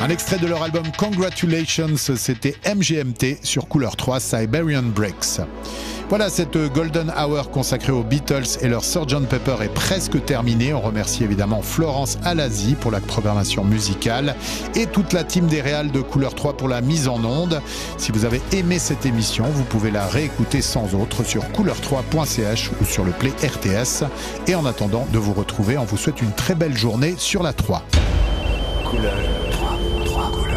Un extrait de leur album Congratulations, c'était MGMT sur Couleur 3, Siberian Breaks. Voilà, cette Golden Hour consacrée aux Beatles et leur Sgt Pepper est presque terminée. On remercie évidemment Florence Alasi pour la programmation musicale et toute la team des réals de Couleur 3 pour la mise en onde. Si vous avez aimé cette émission, vous pouvez la réécouter sans autre sur couleur3.ch ou sur le Play RTS. Et en attendant de vous retrouver, on vous souhaite une très belle journée sur la 3. Couleur.